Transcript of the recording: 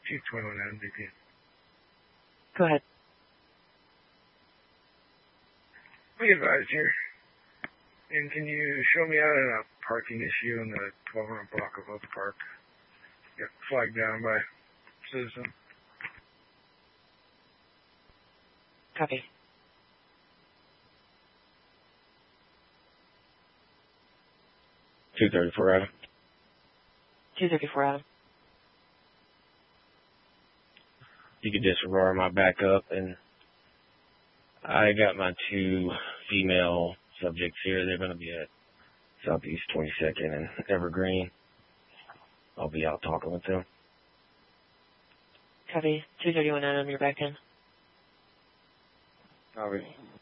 Chief 21 Adam VP. Go ahead. Be advised here. And can you show me out a parking issue in the 1200 block of Oak Park? Got flagged down by citizen. Copy. 234 Adam. 234 Adam. You could disregard my backup, and I got my 2 female subjects here. They're going to be at Southeast 22nd and Evergreen. I'll be out talking with them. Copy. 231 Adam, you're back in. Copy.